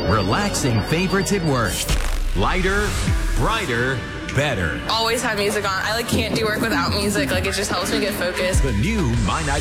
Relaxing favorites at work. Lighter, brighter, better. Always have music on. I can't do work without music. It just helps me get focused. The new My Night